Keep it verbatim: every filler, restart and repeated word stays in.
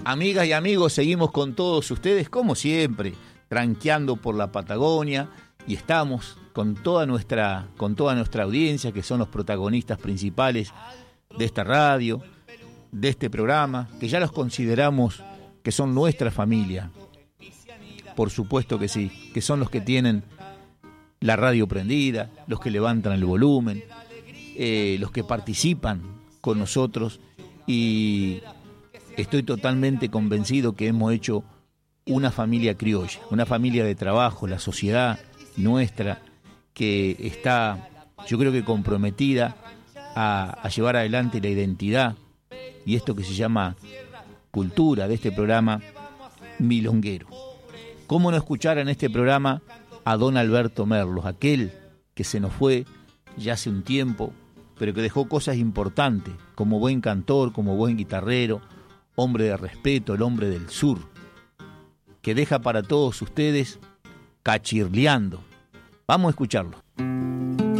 Amigas y amigos, seguimos con todos ustedes, como siempre, tranqueando por la Patagonia, y estamos con toda nuestra, con toda nuestra audiencia, que son los protagonistas principales de esta radio, de este programa, que ya los consideramos que son nuestra familia. Por supuesto que sí, que son los que tienen la radio prendida, los que levantan el volumen, eh, los que participan con nosotros, y estoy totalmente convencido que hemos hecho una familia criolla, una familia de trabajo, la sociedad nuestra, que está, yo creo que comprometida a, a llevar adelante la identidad y esto que se llama cultura de este programa milonguero. ¿Cómo no escuchar en este programa a don Alberto Merlos, aquel que se nos fue ya hace un tiempo, pero que dejó cosas importantes, como buen cantor, como buen guitarrero, hombre de respeto, el hombre del sur, que deja para todos ustedes Cachirleando? Vamos a escucharlo.